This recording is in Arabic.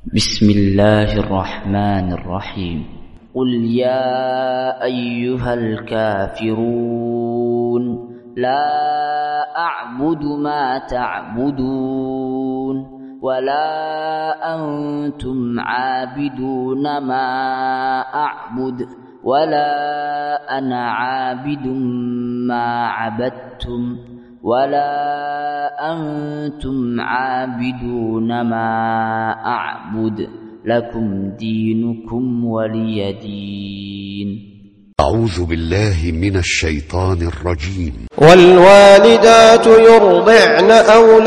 بسم الله الرحمن الرحيم. قل يا أيها الكافرون لا أعبد ما تعبدون ولا أنتم عابدون ما أعبد ولا أنا عابد ما عبدتم ولا أنتم عابدون ما أعبد لكم دينكم ولي دين. أعوذ بالله من الشيطان الرجيم. والوالدات يرضعن أولادهن